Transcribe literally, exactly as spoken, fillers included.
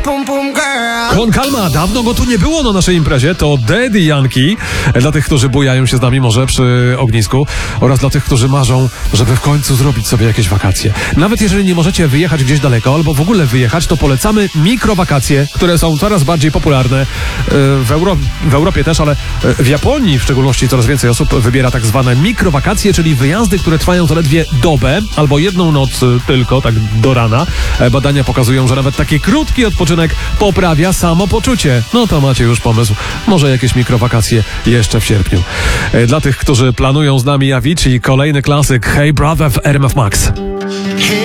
Kon Kalma, dawno go tu nie było na naszej imprezie. To Daddy Yankee. Dla tych, którzy bujają się z nami może przy ognisku oraz dla tych, którzy marzą, żeby w końcu zrobić sobie jakieś wakacje. Nawet jeżeli nie możecie wyjechać gdzieś daleko albo w ogóle wyjechać, to polecamy mikrowakacje, które są coraz bardziej popularne w, Euro- w Europie też, ale w Japonii w szczególności coraz więcej osób wybiera tak zwane mikrowakacje, czyli wyjazdy, które trwają zaledwie dobę albo jedną noc tylko, tak do rana. Badania pokazują, że nawet taki krótki odpoczynek poprawia samopoczucie. No to macie już pomysł. Może jakieś mikrowakacje jeszcze w sierpniu. Dla tych, którzy planują z nami Avicii, kolejny klasyk Hey Brother w R M F Max.